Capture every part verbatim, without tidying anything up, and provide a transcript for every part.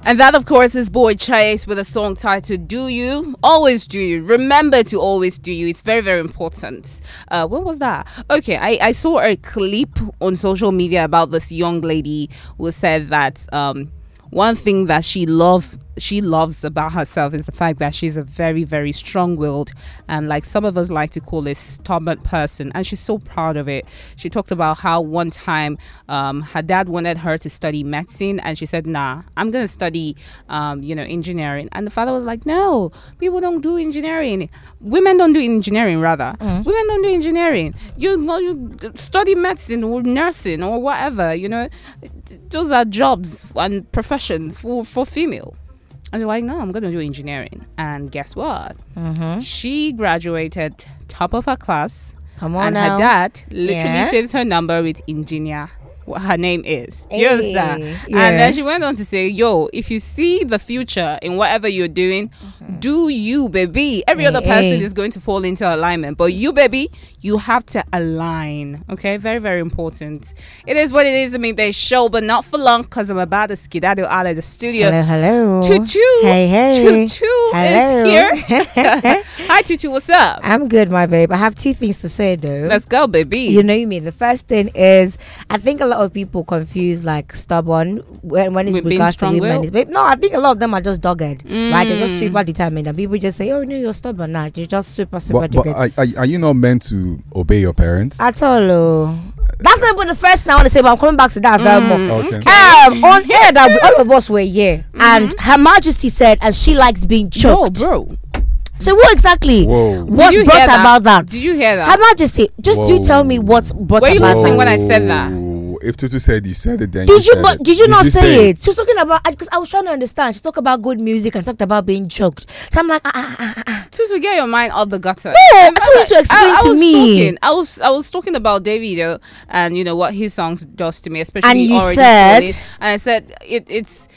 And that, of course, is Boy Chase with a song titled Do You. Always do you. Remember to always do you. It's very, very important. Uh, when was that? Okay, I, I saw a clip on social media about this young lady who said that um, one thing that she loved she loves about herself is the fact that she's a very, very strong-willed and, like some of us like to call, a stubborn person, and she's so proud of it. She talked about how one time um, her dad wanted her to study medicine, and she said, nah, I'm gonna study um, you know engineering. And the father was like, no, people don't do engineering, women don't do engineering, rather mm. women don't do engineering. You know, you study medicine or nursing or whatever, you know those are jobs and professions for for female. And they're like, no, I'm going to do engineering. And guess what? Mm-hmm. She graduated top of her class. Come on and now. her dad literally Yeah. saves her number with engineer. What her name is. Do you Hey, understand? yeah. And then she went on to say, yo, if you see the future in whatever you're doing, mm-hmm. do you, baby. Every Hey, other person hey. is going to fall into alignment. But you, baby, you have to align. Okay? Very, very important. It is what it is. I mean, there's show, but not for long because I'm about to skedaddle out of the studio. Hello, hello. Tutu. Hey, hey. Tutu Hello. is here. Hi, Tutu. What's up? I'm good, my babe. I have two things to say, though. Let's go, baby. You know me. The first thing is, I think a lot of people confuse like stubborn when, when it's With being regards to women. strong-willed? It's- Babe, no, I think a lot of them are just dogged, Mm. right? They're just super determined, and people just say, "Oh no, you're stubborn." Nah, you're just super, super But, but determined. are, are, are you not meant to obey your parents? At all, oh. That's not even the first thing I want to say, but I'm coming back to that very Mm. more. Okay. Um, on air that we, all of us were here, and Her Majesty said, and she likes being Yo, choked. bro. So what exactly? Whoa. What Did you brought hear that? about that? Did you hear that? Her Majesty, just do Whoa. tell me what brought Were you about listening that. when I said that? Whoa. If Tutu said you said it, then Did you? said But it. did you not you say it? She was talking about because I was trying to understand. She talked about good music and talked about being choked. So I'm like, ah, ah, ah, ah. Tutu, get your mind off the gutter. No, I just want you to explain I, I to was me. Talking, I was I was talking about Davido and you know what his songs does to me, especially And you Already said- Feeling. And I said it, it's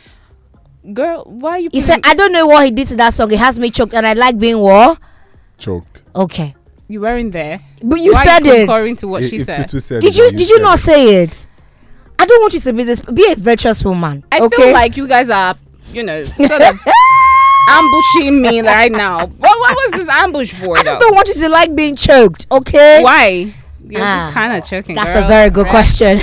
girl. Why are you? He putting- said, I don't know what he did to that song. It has me choked, and I like being what? choked. Okay, you weren't there. but you Why said are you it. concurring to what If- she if said? Tutu said Did it, you? then Did you said not it. say it? I don't want you to be this. Be a virtuous woman. I okay? feel like you guys are, you know, sort of ambushing me right now. What what was this ambush for? I just though? don't want you to like being choked. Okay. Why? You're Ah, kind of choking. That's girl. a very good Right. question.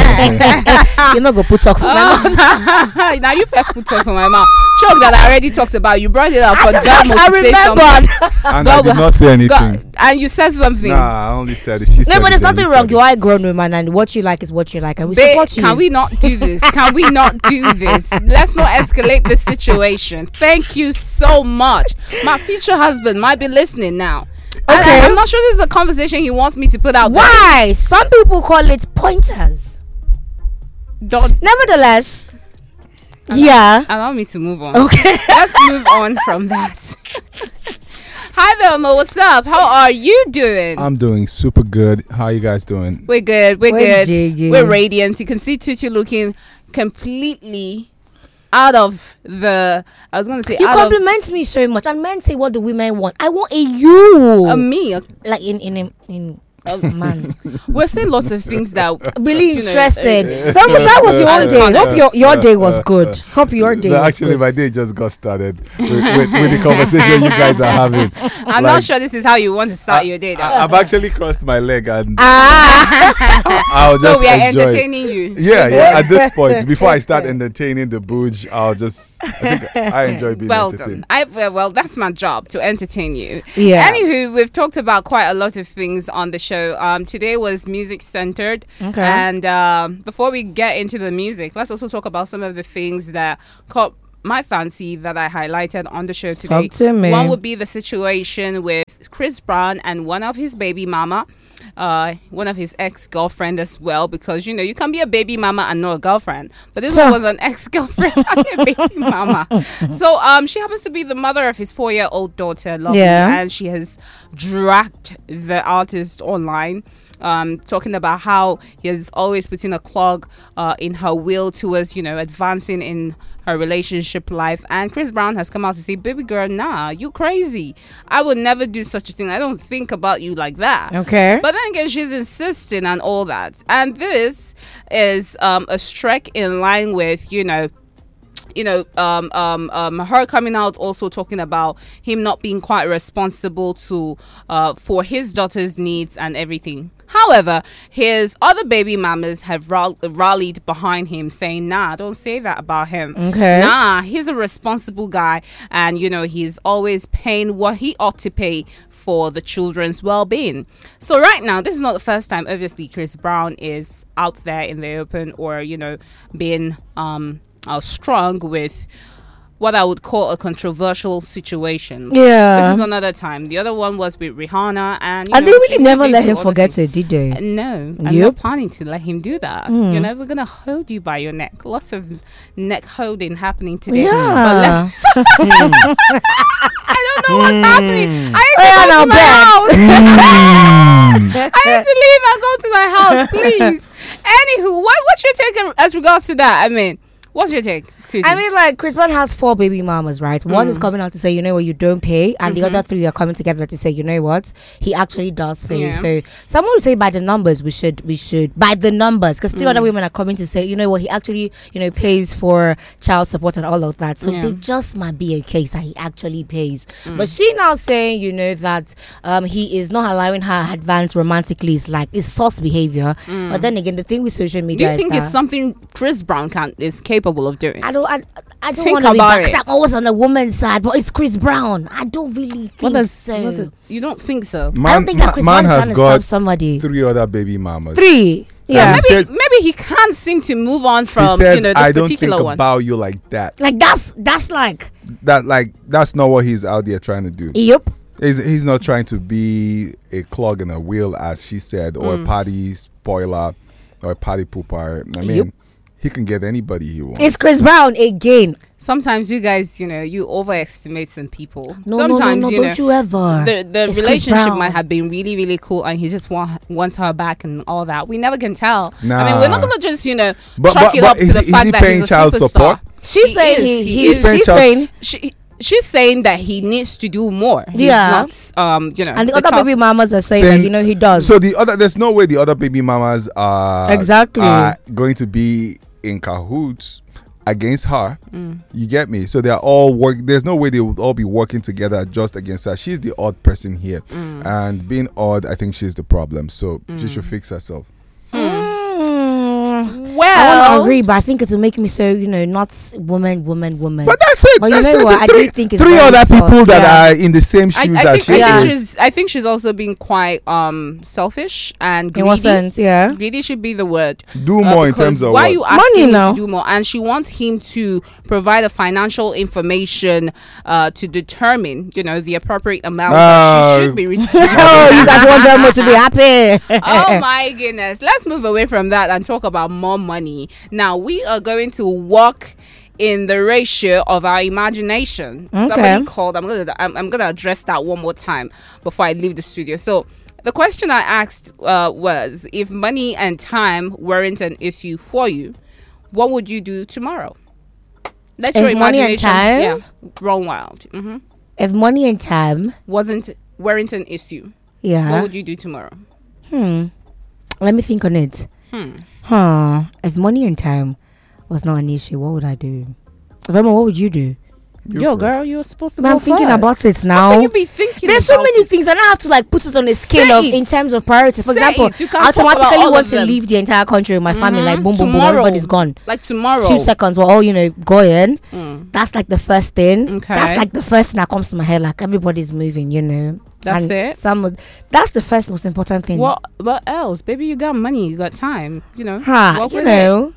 You're not gonna put talk for my mouth. Oh, now you first put talk on my mouth. Choke that I already talked about. You brought it up for I, just, Damo I to say something. remembered. And God I did will- not say anything. God, and you said something. Nah, I only said it. She said No, but it, there's then nothing you wrong. said You it. are a grown woman, and what you like is what you like, and we Babe, support you. can we not do this? Can we not do this? Let's not escalate the situation. Thank you so much. My future husband might be listening now. And Okay. I- I'm not sure this is a conversation he wants me to put out there. Why? Some people call it pointers. Don't Nevertheless, yeah. allow me to move on. Okay. Let's move on from that. Hi there, Mo. What's up? How are you doing? I'm doing super good. How you guys doing? We're good. We're, We're good. jigging. We're radiant. You can see Tutu looking completely out of the. I was gonna say You out compliment me so much, and men say, "What do women want?" I want a you, of uh, me. a- like in in in, in a man. We're saying lots of things that Really you know, interested. uh, Ramos, how was your uh, own day? uh, Hope your your day was good. Hope your day. No, was actually, good. my day just got started with, with, with the conversation you guys are having. I'm Like, not sure this is how you want to start your day. Though. I, I've actually crossed my leg and Ah, I'll so just we are enjoy it. entertaining you. Yeah, yeah. At this point, before I start entertaining the booge, I'll just. I think I enjoy being Well entertained. done. I well, well, that's my job to entertain you. Yeah. Anywho, we've talked about quite a lot of things on the show. Um, today was music centered. Okay. And um, before we get into the music, let's also talk about some of the things that caught my fancy that I highlighted on the show today. Talk to me. One would be the situation with Chris Brown and one of his baby mama. Uh, one of his ex-girlfriend as well, because you know you can be a baby mama and not a girlfriend, but this one was an ex-girlfriend and a baby mama. So um, she happens to be the mother of his four-year-old daughter, Lovely, Yeah. and she has dragged the artist online. Um, talking about how he is always putting a clog uh, in her will towards, you know, advancing in her relationship life. And Chris Brown has come out to say, baby girl, nah, you crazy. I would never do such a thing. I don't think about you like that. okay. But then again, she's insisting on all that. And this is um, a strike in line with, you know, you know, um, um, um, her coming out also talking about him not being quite responsible to uh, for his daughter's needs and everything. However, his other baby mamas have rall- rallied behind him, saying, nah, don't say that about him. Okay. Nah, he's a responsible guy, and, you know, he's always paying what he ought to pay for the children's well-being. So right now, this is not the first time, obviously, Chris Brown is out there in the open, or, you know, being um, uh, strong with what I would call a controversial situation. Yeah. This is another time. The other one was with Rihanna, and, you And know, they really never they let do him other forget things. it, did they? Uh, No, I'm Yep. not planning to let him do that. Mm. You know, we're gonna hold you by your neck. Lots of neck holding happening today. Yeah. But let's. I don't know what's happening. I Oh, yeah, need to now go to my bet. house. I need to leave and go to my house, please. Anywho, what what's your take as regards to that? I mean, what's your take? Susie? I mean, like, Chris Brown has four baby mamas, right? One is coming out to say, you know what, you don't pay, and the other three are coming together to say, you know what, he actually does pay. Yeah. So someone would say by the numbers, we should, we should, by the numbers, because three other women are coming to say, you know what, he actually, you know, pays for child support and all of that. So Yeah. there just might be a case that he actually pays. But she now saying, you know, that um he is not allowing her advance romantically. It's like, it's source behavior. But then again, the thing with social Do media you think is it's that something Chris Brown can is capable of doing? I don't, I, I don't Think want to be about back. it. I'm always on the woman's side, but it's Chris Brown. I don't really think What does, so. what does- you don't think so? I Man, don't think that ma- Chris man Brown is has trying to stop got somebody. three other baby mamas. Three. Yeah. Yeah. He Maybe says- maybe he can't seem to move on He from says, you know this I don't think particular one. about you like that. Like that's that's like That like that's not what he's out there trying to do. yep. He's, he's not trying to be a clog in a wheel, as she said, or Mm. a party spoiler, or a party pooper. I mean, Yep. he can get anybody he wants. It's Chris Brown again. Sometimes you guys, you know, you overestimate some people. No, Sometimes no, no, no, you don't know, you ever. the the It's Chris relationship Brown. might have been really really cool, and he just want, wants her back and all that. We never can tell. I mean, Nah. we're not gonna just you know But- chalk but- it but up to is the he- is fact he that paying he's a child superstar. support? She's saying is, he, he he is. she's paying child- saying She, she's saying that he needs to do more. He's Yeah. not, um, you know, and the, the other child- baby mamas are saying, Saying- that, you know, he does. So the other, there's no way the other baby mamas are Exactly. are going to be in cahoots against her. Mm. You get me? So they're all work. There's no way they would all be working together just against her. She's the odd person here, Mm. and being odd, I think she's the problem. So she should fix herself. Mm. I Well, want to agree, but I think it will make me so, you know, not woman, woman, woman. But that's it. But you that's, know that's what? it. I Three, do think it's three very other soft, people that yeah. are in the same I, shoes I, as think, she I, Yeah. think is. she's, I think she's also being quite um selfish and greedy. in what sense? Yeah. Greedy should be the word. Do Uh, more in because terms of why what? are you asking Money him now. to do more? And she wants him to provide a financial information uh, to determine, you know, the appropriate amount that she Uh, should be receiving. Oh, you guys want them to be happy. Oh my goodness. Let's move away from that and talk about more money. Now, we are going to walk in the ratio of our imagination. Okay. Somebody called. I'm going to I'm, I'm going to address that one more time before I leave the studio. So, the question I asked uh, was, if money and time weren't an issue for you, what would you do tomorrow? Let If your money and imagination time? yeah, run wild. hmm If money and time, Wasn't weren't an issue. yeah. What would you do tomorrow? Hmm. Let me think on it. Hmm. Huh. If money and time was not an issue, what would I do? Vema, what would you do? You Yo, first. girl, you're supposed to But go I'm thinking first. about it How now. can you be thinking There's so about many it? things. I don't have to like put it on a scale Say of it. in terms of priority. For Say example, it. You can't talk about automatically all want of to them. leave the entire country with my family. Mhm. Like boom, boom, boom, Tomorrow. everybody's gone. Like tomorrow. Two seconds, we're all you know going. Mm. That's like the first thing. Okay. That's like the first thing that comes to my head. Like everybody's moving, you know. That's And it? Some of, that's the first most important thing. What what else? Baby, you got money, you got time. You know. Ha, Walk you with know.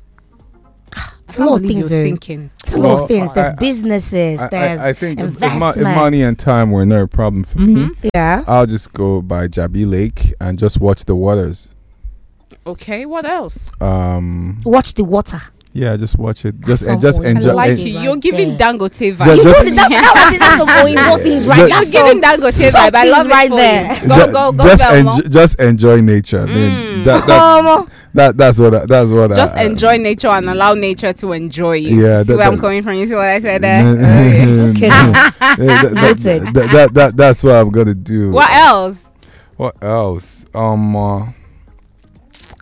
It's a lot of things, though. thinking. It's a lot Well, of things. There's I- businesses. I, there's I, I think if, if, mo- if investment. money and time were not a problem for Mhm. me, yeah. I'll just go by Jabi Lake and just watch the waters. Okay, what else? Um, Watch the water. yeah, just watch it. Just Some and just point. enjoy. I like it. you. Right You're giving there. Dangote Ju- vibe. You just- know that, that was it. That's some Oyinbo things right Ju- there. You're giving Dangote vibe. I love it right for there. you. Go, ju- go, go, just, Belmo. enj- just enjoy nature. I mean, Mm. that, that, Um, that that's what I, that's what Just I, enjoy nature and allow nature to enjoy you. Yeah, See that- where I'm that- coming from? You see what I said there? Okay. Yeah, that, that, Noted. that, that, that, that's what I'm gonna do. What else? What else? Um, uh,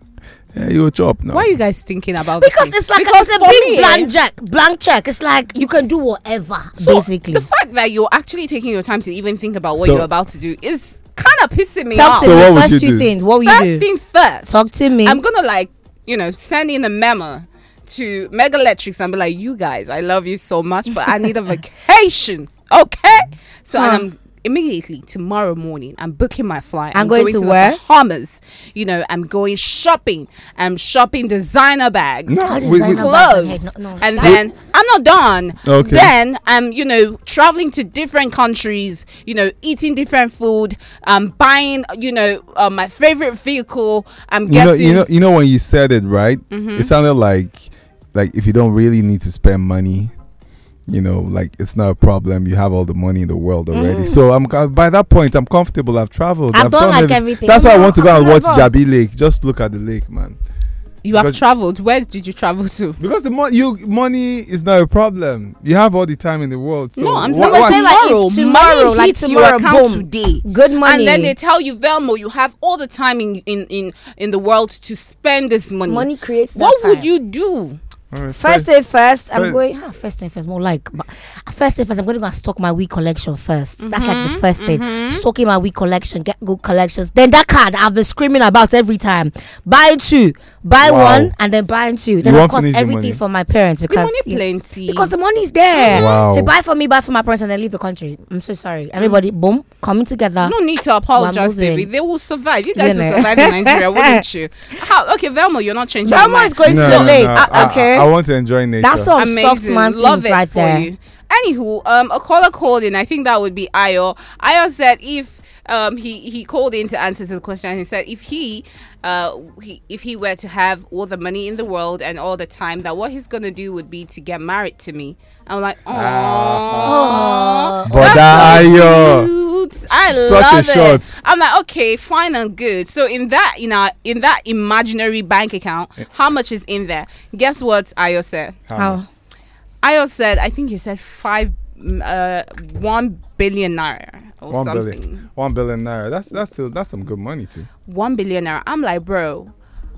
Yeah, you chop now. Why are you guys thinking about Because this? it's like Because it's a for big me, blank check. Blank check. It's like you can do whatever, so basically. the fact that you're actually taking your time to even think about what So- you're about to do is kind of pissing me Talk off. to So me. what would First you two do? things. What will you First do? thing first, Talk to me. I'm gonna like, you know, send in a memo to Mega Electrics and be like, you guys, I love you so much, but I need a vacation. Okay? So Huh. and I'm immediately tomorrow morning I'm booking my flight. I'm I'm going to the where? Bahamas. You know, I'm going shopping. I'm shopping designer bags. No, How we- designer we- bags and Clothes, head- no, no, and that- then I'm not done. Okay. Then I'm, you know, traveling to different countries. You know, eating different food. I'm buying, you know, uh, my favorite vehicle. I'm You know, getting. you know, you know when you said it, right? Mm-hmm. It sounded like, like if you don't really need to spend money, you know, like it's not a problem. You have all the money in the world already. So I'm co- by that point, I'm comfortable. I've traveled. I've done like every- everything. That's why I No, want to go and watch I've never- Jabi Lake. Just look at the lake, man. You have Because- traveled. Where did you travel to? Because the mo- you money is not a problem. You have all the time in the world. So No, I'm wha- saying wha- say like if tomorrow. tomorrow, money like hits tomorrow, your account boom. today. Good money. And then they tell you, Velmo, you have all the time in in in, in the world to spend this money. money creates. that What would time. you do? All right, First fair. thing first, I'm First- going. Ah, first thing first, more like but- first thing first. I'm going to go and stock my week collection 1st That's like Mm-hmm, the first thing. Stocking my week collection, get good collections. Then that card I've been screaming about every time. Buy two, buy Wow. one, and then buy two. Then You of won't course finish the everything money. for my parents The because money yeah, plenty. because the money's there. Wow. So buy for me, buy for my parents, and then leave the country. I'm so sorry. Everybody, boom, coming together. no need to apologize, moving. baby. They will survive. You guys You will know. survive in Nigeria, wouldn't you? How? Okay, Velmo, you're not changing. your Velmo mind. is going No, to the no, lake. no, Ah, I- okay, I, I want to enjoy nature. that's some Amazing. soft man Love things it right for there. you. Anywho, um, a caller called in. I think that would be Ayo. Ayo said if um he he called in to answer to the question. He said if he uh he, if he were to have all the money in the world and all the time, that what he's gonna do would be to get married to me. I'm like, oh, But that Ayo. cute. I Such a love shot. it. I'm like, okay, fine and good. So in that in our in that imaginary bank account, how much is in there? Guess what Ayo said? How? Ayo said, I think he said five, mm, uh, one billion naira or One something. billion, one billion naira. That's that's still that's some good money too. One billion naira. I'm like, bro,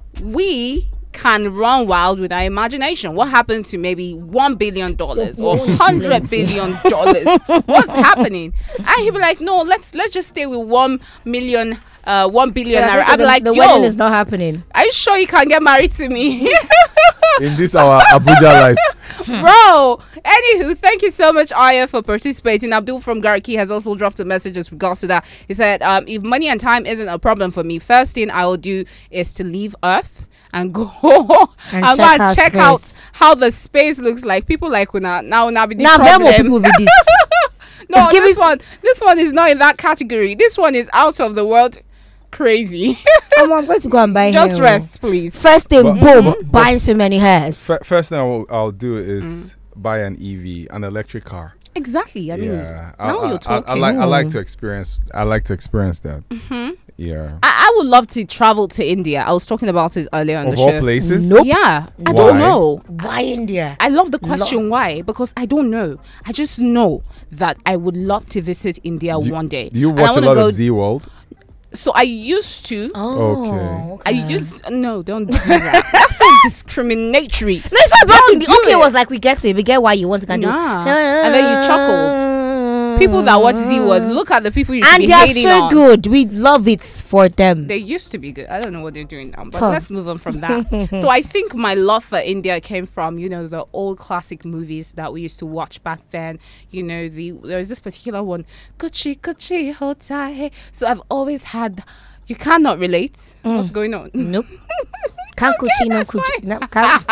we can run wild with our imagination. What happened to maybe one billion dollars or hundred billion dollars? What's happening? And he'd be like, no, let's let's just stay with one million, uh, one billion So I naira. think I'd be the, like, the yo, wedding is not happening. are you sure you can get married to me? In this our Abuja life. Bro, anywho, thank you so much, Aya, for participating. Abdul from Garki has also dropped a message with regards to that. He said, um, if money and time isn't a problem for me, first thing I will do is to leave Earth and go and, And go check and out check space. out how the space looks like. People like Una now now be the Now, then what problem. people with this? No, It's giving this s- one this one is not in that category. This one is out of the world crazy. Oh, I'm going to go and buy Just hair. rest, please. First thing, But- boom, but- buying so many hairs. F- first thing I will, I'll do is buy an E V, an electric car. Exactly. I mean, yeah, I, now I, you're I, talking. I like I like Ooh. to experience. I like to experience that. Mm-hmm. Yeah. I, I would love to travel to India. I was talking about it earlier on Of the all show. places. Nope. Yeah, I Why? don't know. Why India? I love the question why, because I don't know. I just know that I would love to visit India Do you- one day. Do you And I watch a wanna lot go- of Z World? So I used to. Oh, Okay. I used no, don't do that. That's so discriminatory. No, it's not Don't about do okay. it. It was like we get it, we get why you want to can do. Nah. And then you chuckled. People that watch Z Word, look at the people you should And be they are hating so on. good. We love it for them. They used to be good. I don't know what they're doing now, but Tough. let's move on from that. So I think my love for India came from, you know, the old classic movies that we used to watch back then. You know, the there's this particular one, Kuchi Kuchi Hotai. So I've always had. You cannot relate. What's going on? Nope. Can't kuchi, no that's kuchi. fine. No, can't.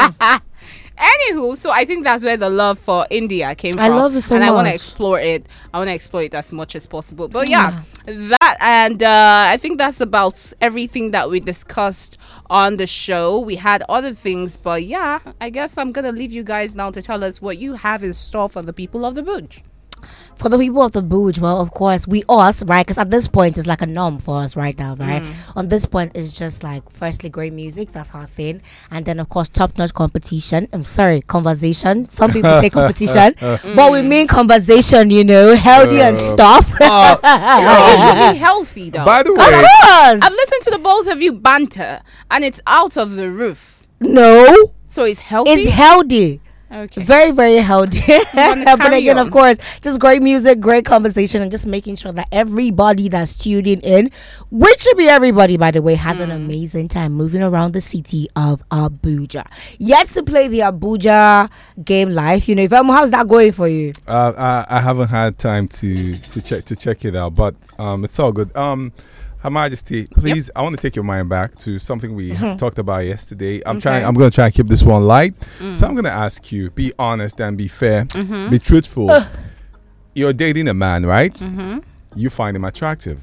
Anywho, so I think that's where the love for India came from. I love it so and I want to much. explore it. I want to explore it as much as possible. But yeah, that and uh, I think that's about everything that we discussed on the show. We had other things, but yeah, I guess I'm gonna leave you guys now to tell us what you have in store for the people of the Buj. For the people of the Buj, well, of course, we us, right? Because at this point, it's like a norm for us right now, right? Mm. On this point, it's just like, firstly, great music. That's our thing. And then, of course, top-notch competition. I'm sorry, conversation. Some people say competition. But we mean conversation, you know, healthy and Uh, stuff. Uh, It should be healthy, though. by the Of way, course. I've listened to the both of you banter, and it's out of the roof. No, So it's healthy. it's healthy. Okay. Very, very healthy. wanna But carry again, on. of course, just great music, great conversation, and just making sure that everybody that's tuning in, which should be everybody, by the way, has an amazing time moving around the city of Abuja. Yet to play the Abuja game live. You know, if um, how's that going for you? uh, I, I haven't had time to to check to check it out, but um, it's all good. Um, Her Majesty, please, I want to take your mind back to something we talked about yesterday. I'm Okay. trying. I'm going to try and keep this one light. So I'm going to ask you: be honest and be fair, be truthful. You're dating a man, right? You find him attractive,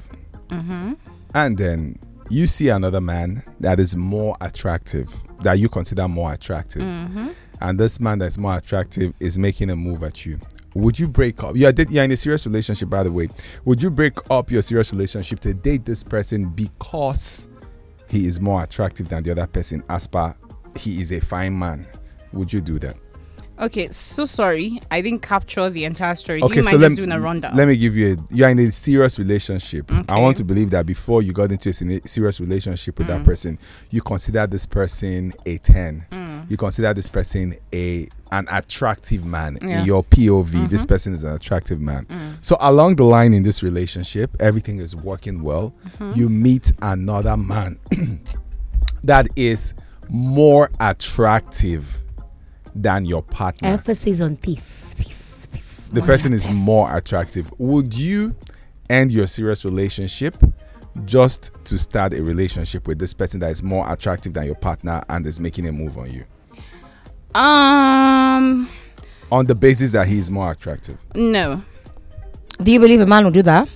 and then you see another man that is more attractive, that you consider more attractive, and this man that's more attractive is making a move at you. Would you break up? You're, you're in a serious relationship, by the way. Would you break up your serious relationship to date this person because he is more attractive than the other person, as per he is a fine man? Would you do that? Okay, so sorry. I didn't capture the entire story. Okay, Do you so mind let, just doing a rundown? let me give you a, you're in a serious relationship. I Okay. want to believe that before you got into a sene- serious relationship with that person, you consider this person a ten. You consider this person a an attractive man. Yeah. In your P O V, this person is an attractive man. So along the line in this relationship, everything is working well. You meet another man that is more attractive than your partner. Emphasis on thief. thief, thief. The More person is attractive. more attractive. Would you end your serious relationship just to start a relationship with this person that is more attractive than your partner and is making a move on you Um, on the basis that he is more attractive? no. Do you believe a man will do that?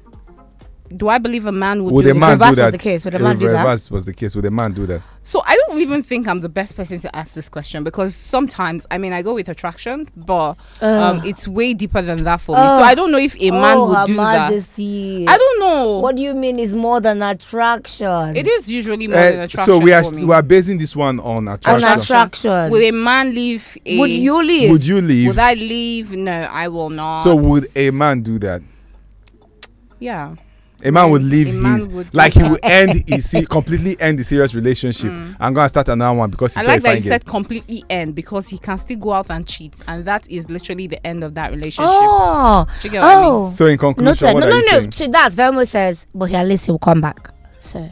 Do I believe a man would Would do a it? man reverse do was that? the case. Would a If man do that? reverse was the case. Would a man do that? So I don't even think I'm the best person to ask this question, because sometimes, I mean, I go with attraction, but um, Ugh. it's way deeper than that for me. Ugh. So I don't know if a man oh, would Her do Majesty. that. I don't know. What do you mean is more than attraction? It is usually more Eh, than attraction so we are for me. we are basing this one on An attraction. attraction. Would a man leave a... Would you leave? Would you leave? Would I leave? No, I will not. So would a man do that? Yeah. A man would A leave man his would do like he that. would end his se- completely end the serious relationship. I'm gonna start another one because he I said like if that I you get- said completely end, because he can still go out and cheat, and that is literally the end of that relationship. Oh. Do you get what I mean? Oh. So in conclusion, Noted. what No, are no, you no. saying? To that, Velmo says, but he at least he'll come back. So.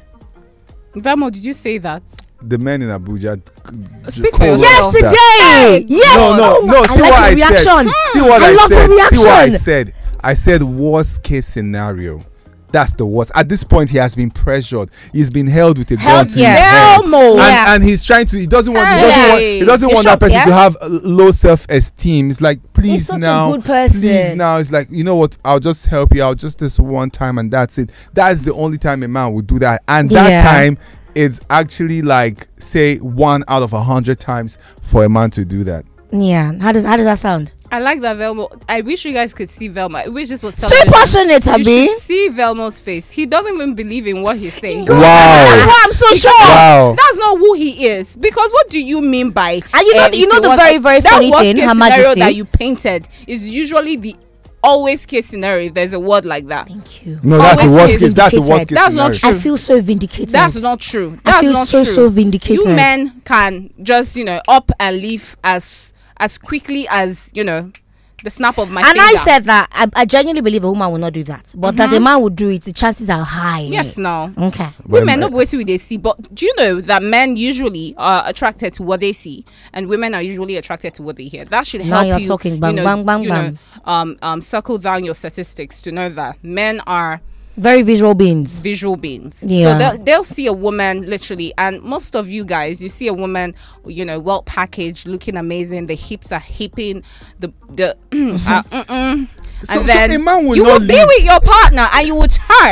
Vamo, did you say that? The men in Abuja. Speak for call yourself. us that. Yesterday! Yes! No, no, Oh, no. I See like what the I reaction. said. See what I I, love the said. See what I reaction. said. I said worst case scenario. That's the worst. At this point, he has been pressured. He's been held with a gun Held, to yeah. his head. Elmo. And, Yeah. and he's trying to. He doesn't want. He doesn't want. He doesn't You're want that shocked, person yeah? to have uh, low self-esteem. It's like, please such a now, good person. please now. It's like, you know what? I'll just help you out just this one time, and that's it. That's the only time a man would do that. And that Yeah. time, it's actually like say one out of a hundred times for a man to do that. Yeah. How does how does that sound? I like that Velmo. I wish you guys could see Velmo. I wish this was So television. passionate, You Abi. should see Velmo's face. He doesn't even believe in what he's saying. Wow. That's why I'm so sure. Wow. That's not who he is. Because what do you mean by? And you know- um, you if know the want- very, very that funny worst thing, case Her scenario Majesty? that you painted is usually the always case scenario. If there's a word like that, Thank you. No, that's the Always worst is case. That's the worst case That's not scenario. true. I feel so vindicated. that's not true. I That's feel not so true. so vindicated. You men can just, you know, up and leave as as quickly as, you know, the snap of my and finger. I said that I, I genuinely believe a woman will not do that, but that a man would do it. The chances are high. yes, no. Okay. When Women my- not waiting with they see, but do you know that men usually are attracted to what they see, and women are usually attracted to what they hear. That should Now help you're you. talking. you Bang, know, bang, bang, you bang. know, um, um, circle down your statistics to know that men are Very visual beings. visual beings. Yeah. So they'll, they'll see a woman literally, and most of you guys, you see a woman, you know, well packaged, looking amazing. The hips are hipping, the the uh, mm-mm. So- and so then a man will you not will be leave- with your partner, and you will turn.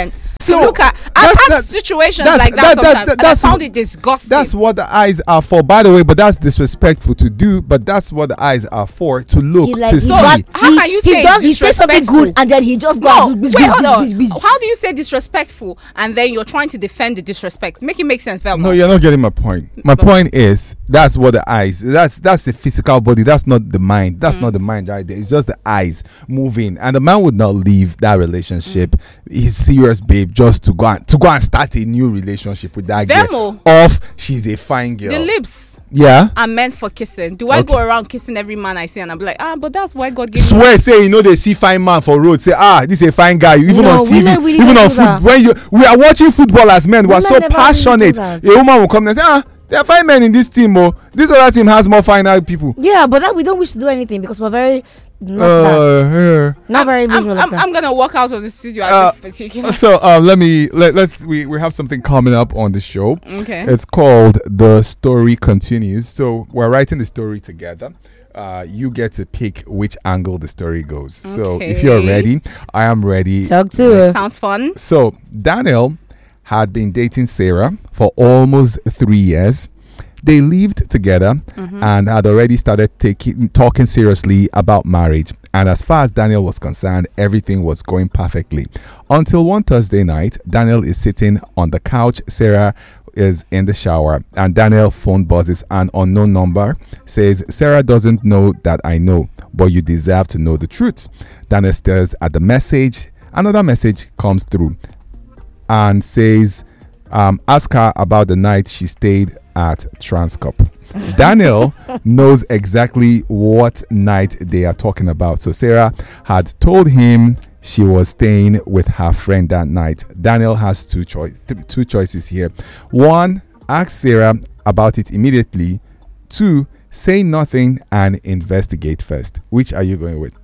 to So, look at. I've that's- had that- situations that's- like that, that- that- sometimes. that- and that's I found wh- it disgusting. That's what the eyes are for, by the way. But that's disrespectful to do. But that's what the eyes are for, to look, He like to he, see. So, does- how he, can you he say does it's he says something disrespectful? good and then he just goes No, biz, wait, biz, hold biz, on. biz, biz. How do you say disrespectful and then you're trying to defend the disrespect? Make it make sense, Velma. No, you're not getting my point. My point is that's what the eyes. That's that's the physical body. That's not the mind. That's Mm. not the mind right there. It's just the eyes moving. And the man would not leave that relationship. Mm. He's serious, babe, just to go and to go and start a new relationship with that girl. Vemo. Off, she's a fine girl. The lips Yeah. are meant for kissing. Do I Okay. go around kissing every man I see and I'm like, ah, but that's why God gave me. Swear, say you know they see fine man for road. Say ah, this is a fine guy. Even No, on T V, women really even don't on do foot. that. When you we are watching football as men, we are Women so never really do passionate. that. A woman will come and say ah, there are fine men in this team. Oh, this other team has more fine people. Yeah, but that we don't wish to do anything because we're very not that. Uh, Not very I'm, visual. I'm, like I'm, that. I'm gonna walk out of the studio at Uh, this particular. so um, let me let, let's we, we have something coming up on the show. Okay. It's called The Story Continues. So we're writing the story together. Uh, you get to pick which angle the story goes. So if you're Okay. ready, I am ready. Talk to it. Sounds fun. So Daniel had been dating Sarah for almost three years. They lived together and had already started taking talking seriously about marriage. And as far as Daniel was concerned, everything was going perfectly. Until one Thursday night, Daniel is sitting on the couch. Sarah is in the shower, and Daniel phone buzzes. An unknown number says, "Sarah doesn't know that I know, but you deserve to know the truth." Daniel stares at the message. Another message comes through and says, um, ask her about the night she stayed at Transcorp. Daniel knows exactly what night they are talking about. So Sarah had told him she was staying with her friend that night. Daniel has two choice, th- two choices here. One, ask Sarah about it immediately. Two, say nothing and investigate first. Which are you going with?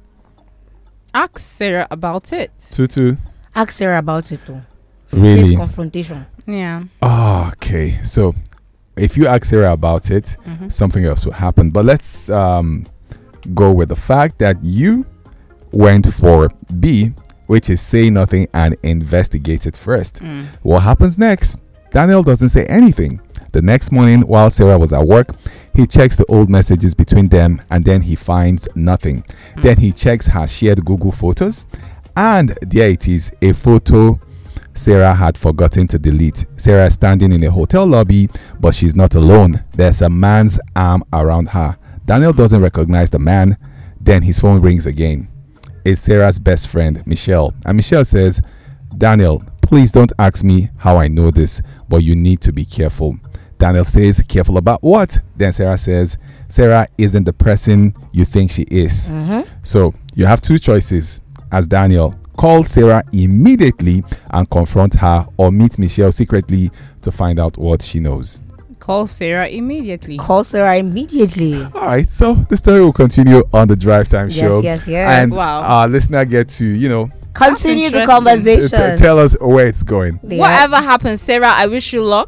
Ask Sarah about it. Two, two. Ask Sarah about it too. Really? Face confrontation. Yeah. Oh, okay. So if you ask Sarah about it, Mhm. something else will happen. But let's um, go with the fact that you went for B, which is say nothing and investigate it first. Mm. What happens next? Daniel doesn't say anything. The next morning, while Sarah was at work, he checks the old messages between them and then he finds nothing. Mm. Then he checks her shared Google photos, and there it is, a photo Sarah had forgotten to delete. Sarah is standing in a hotel lobby, but she's not alone. There's a man's arm around her. Daniel doesn't recognize the man. Then his phone rings again. It's Sarah's best friend, Michelle. And Michelle says, "Daniel, please don't ask me how I know this, but you need to be careful." Daniel says, "Careful about what?" Then Sarah says, "Sarah isn't the person you think she is." Mm-hmm. So you have two choices as Daniel. Call Sarah immediately and confront her, or meet Michelle secretly to find out what she knows. Call Sarah immediately. Call Sarah immediately. All right, so the story will continue on the Drive Time Yes, show. yes, yes. And Wow. our listener get to, you know, Continue the interesting. conversation. t- t- tell us where it's going. Yeah. Whatever happens, Sarah, I wish you luck.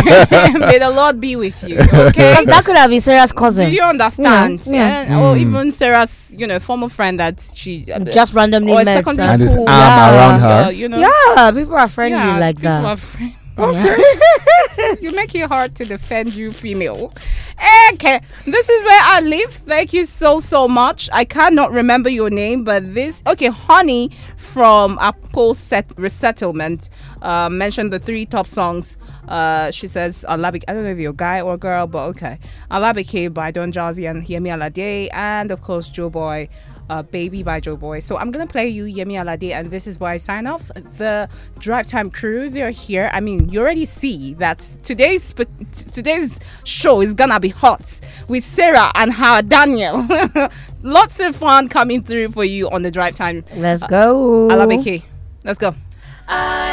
May the Lord be with you. Okay. That could have been Sarah's cousin. Do you understand? Yeah, yeah. Yeah. Or Mm. even Sarah's, you know, former friend that she uh, Just randomly or a met. secondary uh, And his school. arm Yeah. around her. uh, you know. Yeah, people are friendly Yeah, like people that. are friend- Okay. You make it hard to defend you, female. Okay, this is where I live. Thank you so so much. I cannot remember your name, but this okay, Honey from Apple Set Resettlement uh, mentioned the three top songs. Uh, she says Alabi. I don't know if you're a guy or a girl, but okay. Alabike by Don Jazzy and Yemi Alade, and of course Joe Boy. Uh, Baby by Joe Boy. So I'm gonna play you Yemi Alade, and this is why I sign off. The Drive Time crew, they're here. I mean, you already see that today's sp- t- today's show is gonna be hot with Sarah and her Daniel. Lots of fun coming through for you on the Drive Time. Let's go. Alabeke. Let's go. I